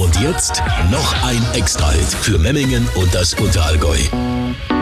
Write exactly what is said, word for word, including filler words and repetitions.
Und jetzt noch ein Extra-Hit für Memmingen und das Unterallgäu.